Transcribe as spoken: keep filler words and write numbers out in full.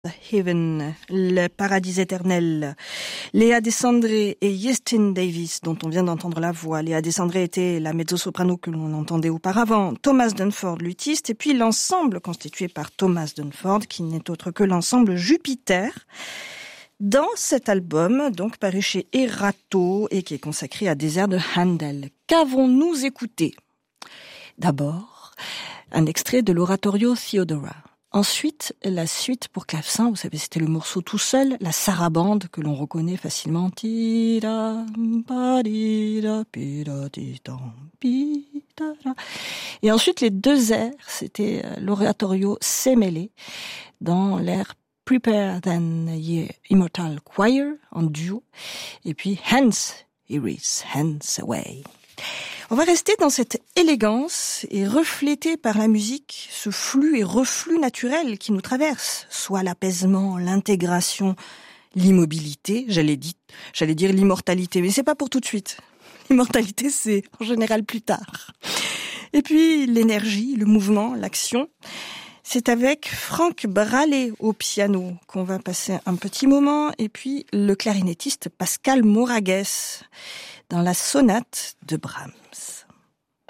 Heaven, le paradis éternel. Léa Desandré et Justin Davis, dont on vient d'entendre la voix. Léa Desandré était la mezzo-soprano que l'on entendait auparavant, Thomas Dunford, luthiste, et puis l'ensemble constitué par Thomas Dunford, qui n'est autre que l'ensemble Jupiter, dans cet album, donc paru chez Erato, et qui est consacré à des airs de Handel. Qu'avons-nous écouté? D'abord, un extrait de l'oratorio Theodora. Ensuite, la suite pour clavecin, vous savez, c'était le morceau tout seul, la sarabande que l'on reconnaît facilement. Et ensuite, les deux airs, c'était l'oratorio Semele dans l'air Prepare Then Ye Immortal Choir en duo, et puis Hence, Iris, Hence Away. On va rester dans cette élégance et refléter par la musique ce flux et reflux naturel qui nous traverse, soit l'apaisement, l'intégration, l'immobilité, j'allais dire, j'allais dire l'immortalité, mais c'est pas pour tout de suite. L'immortalité, c'est en général plus tard. Et puis l'énergie, le mouvement, l'action. C'est avec Franck Bralé au piano qu'on va passer un petit moment, et puis le clarinettiste Pascal Moragues dans la sonate de Brahms.